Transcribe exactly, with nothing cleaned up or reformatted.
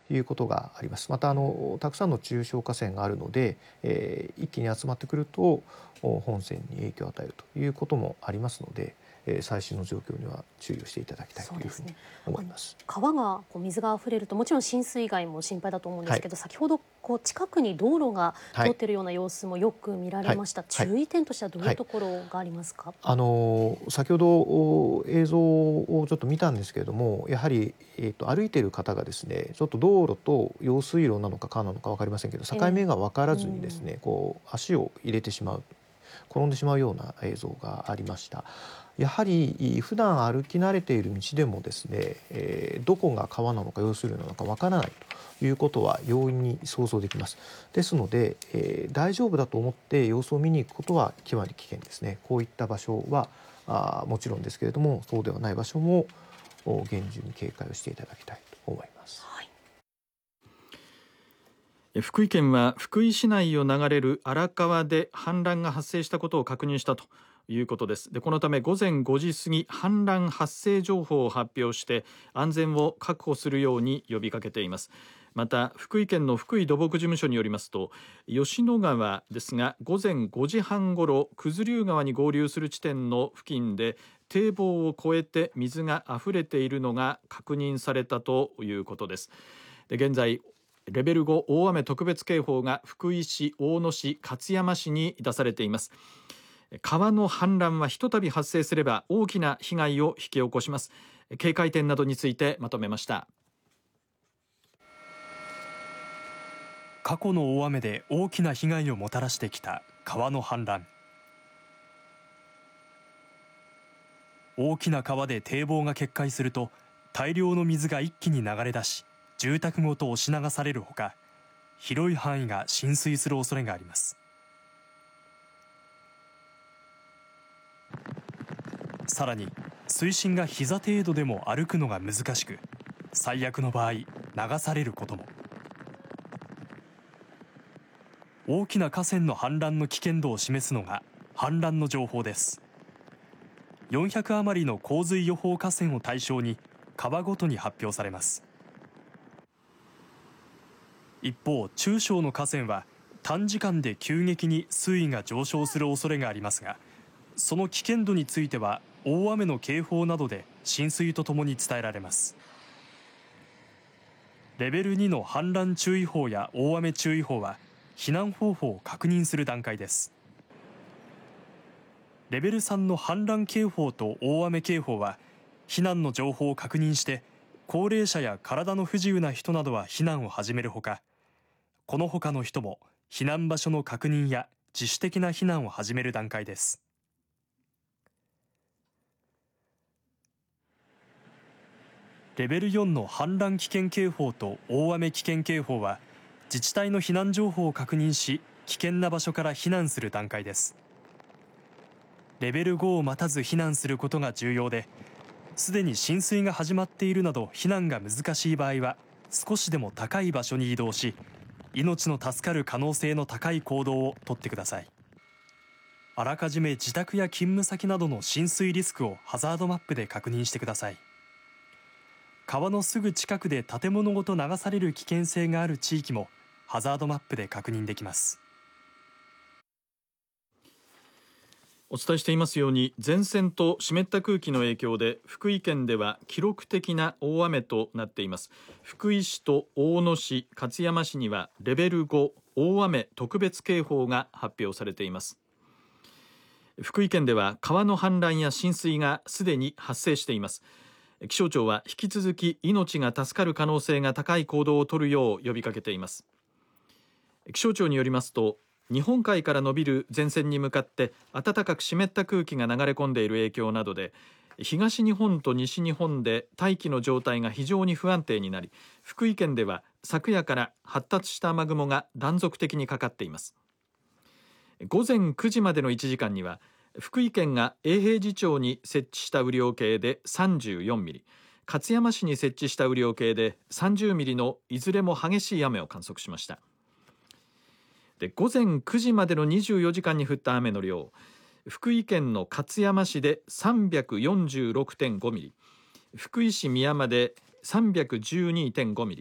いうことがあります。またあのたくさんの中小河川があるので、えー、一気に集まってくると本線に影響を与えるということもありますので、えー、最新の状況には注意をしていただきたいというふうに思います。 川がこう水があふれるともちろん浸水害も心配だと思うんですけど、はい、先ほどこう近くに道路が通っているような様子もよく見られました、はいはい、注意点としてはどういうところがありますか？はい、 あの先ほど映像をちょっと見たんですけれども、やはり、えー、と歩いている方がですね、ちょっと道路と用水路なのか川なのか分かりませんけど、境目が分からずにですね、えー、こう足を入れてしまう、転んでしまうような映像がありました。やはり普段歩き慣れている道でもですね、えー、どこが川なのか用水路なのかわからないということは容易に想像できます。ですので、えー、大丈夫だと思って様子を見に行くことは極めて危険ですね。こういった場所はあもちろんですけれども、そうではない場所も厳重に警戒をしていただきたいと思います。はい、 福井県は福井市内を流れる荒川で氾濫が発生したことを確認したということです。で、このため午前ごじ過ぎ、氾濫発生情報を発表して安全を確保するように呼びかけています。また福井県の福井土木事務所によりますと、吉野川ですが午前ごじはんごろ、九頭竜川に合流する地点の付近で堤防を越えて水があふれているのが確認されたということです。で、現在レベルご大雨特別警報が福井市、大野市、勝山市に出されています。川の氾濫はひとたび発生すれば大きな被害を引き起こします。警戒点などについてまとめました。 過去の大雨で大きな被害をもたらしてきた川の氾濫。大きな川で堤防が決壊すると大量の水が一気に流れ出し、住宅ごと押し流されるほか、広い範囲が浸水する恐れがあります。さらに水深が膝程度でも歩くのが難しく、最悪の場合流されることも。大きな河川の氾濫の危険度を示すのが氾濫の情報です。よんひゃく余りの洪水予報河川を対象に川ごとに発表されます。一方、中小の河川は短時間で急激に水位が上昇する恐れがありますが、その危険度については大雨の警報などで浸水とともに伝えられます。レベルにの氾濫注意報や大雨注意報は避難方法を確認する段階です。レベルさんの氾濫警報と大雨警報は避難の情報を確認して、高齢者や体の不自由な人などは避難を始めるほか、この他の人も避難場所の確認や自主的な避難を始める段階です。レベルよんの氾濫危険警報と大雨危険警報は自治体の避難情報を確認し、危険な場所から避難する段階です。レベルごを待たず避難することが重要で、すでに浸水が始まっているなど避難が難しい場合は少しでも高い場所に移動し、命の助かる可能性の高い行動をとってください。あらかじめ自宅や勤務先などの浸水リスクをハザードマップで確認してください。川のすぐ近くで建物ごと流される危険性がある地域もハザードマップで確認できます。 お伝えしていますように、前線と湿った空気の影響で福井県では記録的な大雨となっています。福井市と大野市、勝山市にはレベルご大雨特別警報が発表されています。福井県では川の氾濫や浸水がすでに発生しています。気象庁は引き続き命が助かる可能性が高い行動を取るよう呼びかけています。気象庁によりますと、日本海から伸びる前線に向かって暖かく湿った空気が流れ込んでいる影響などで、東日本と西日本で大気の状態が非常に不安定になり、福井県では昨夜から発達した雨雲が断続的にかかっています。午前くじまでのいちじかんには福井県が永平寺町に設置した雨量計でさんじゅうよんミリ、勝山市に設置した雨量計でさんじゅうミリのいずれも激しい雨を観測しました。で、午前くじまでのにじゅうよじかんに降った雨の量、福井県の勝山市で さんびゃくよんじゅうろくてんごミリ、福井市美山で さんびゃくじゅうにてんごミリ、